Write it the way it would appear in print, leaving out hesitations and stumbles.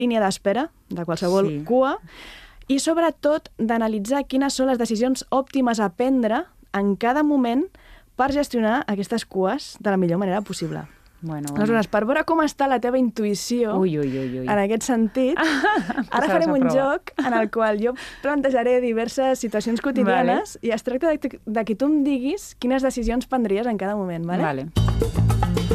línia d'espera de qualsevol cua i, sobretot, d'analitzar quines són les decisions òptimes a prendre en cada moment per gestionar aquestes cues de la millor manera possible. Aleshores, per veure com està la teva intuïció en aquest sentit, ara farem un joc en el qual jo plantejaré diverses situacions quotidianes i es tracta de que tu em diguis quines decisions prendries en cada moment. Vale?